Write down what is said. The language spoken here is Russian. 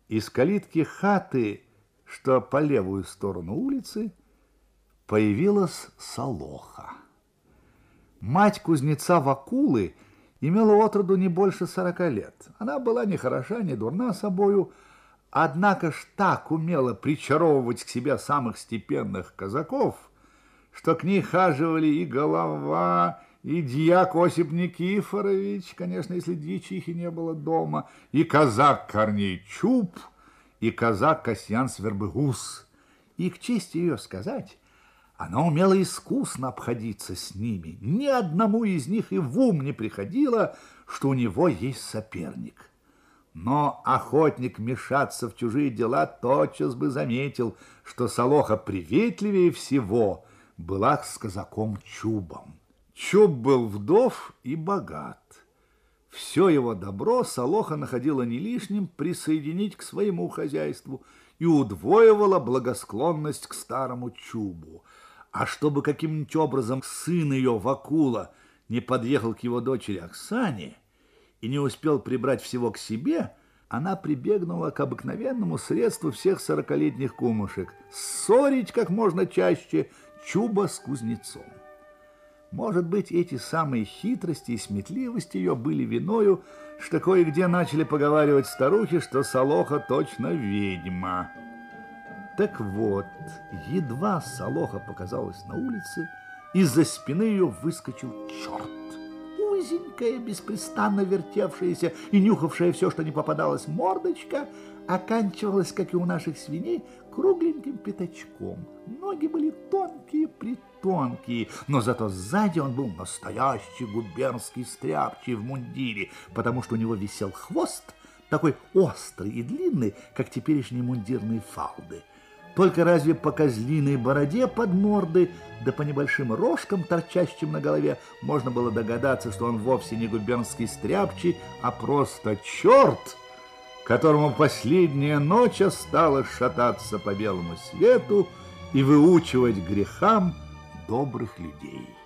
Из калитки хаты, что по левую сторону улицы, появилась Солоха. Мать кузнеца Вакулы имела отроду не больше 40 лет. Она была ни хороша, ни дурна собою, однако ж так умела причаровывать к себе самых степенных казаков, что к ней хаживали и Голова, и дьяк Осип Никифорович, конечно, если дьячихи не было дома, и казак Корней Чуб, и казак Касьян Свербыгус. И, к чести ее сказать, она умела искусно обходиться с ними. Ни одному из них и в ум не приходило, что у него есть соперник. Но охотник мешаться в чужие дела тотчас бы заметил, что Солоха приветливее всего была с казаком Чубом. Чуб был вдов и богат. Все его добро Солоха находила не лишним присоединить к своему хозяйству и удвоивала благосклонность к старому Чубу. А чтобы каким-нибудь образом сын ее, Вакула, не подъехал к его дочери Оксане и не успел прибрать всего к себе, она прибегнула к обыкновенному средству всех 40-летних кумушек – ссорить как можно чаще Чуба с кузнецом. Может быть, эти самые хитрости и сметливости ее были виною, что кое-где начали поговаривать старухи, что Солоха точно ведьма. Так вот, едва Солоха показалась на улице, из-за спины ее выскочил черт. Узенькая, беспрестанно вертевшаяся и нюхавшая все, что не попадалось, мордочка оканчивалась, как и у наших свиней, кругленьким пятачком. Ноги были тонкие-притонкие, но зато сзади он был настоящий губернский стряпчий в мундире, потому что у него висел хвост, такой острый и длинный, как теперешние мундирные фалды. Только разве по козлиной бороде под мордой, да по небольшим рожкам, торчащим на голове, можно было догадаться, что он вовсе не губернский стряпчий, а просто черт, которому последняя ночь осталось шататься по белому свету и выучивать грехам добрых людей.